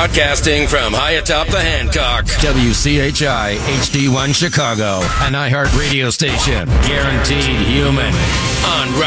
Broadcasting from high atop the Hancock. WCHI HD1 Chicago, an iHeart radio station. Guaranteed human. On